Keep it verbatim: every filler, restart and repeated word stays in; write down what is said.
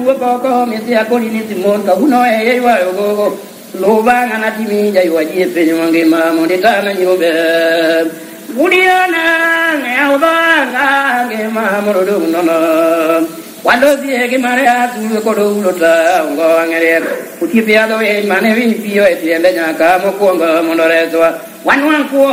Boko, Missia Colini Monta, Uno, Ewa, Lovan and Atimi, Jaywaji, Penumangima, Monita, and Yobe. Mudiana, Alba, Gema, Moroduna. Quando si è che marea sul corulota, un goangere, Utipiado e Manevi, Pio e Tienda, Camo, Congo, Monoreto, one one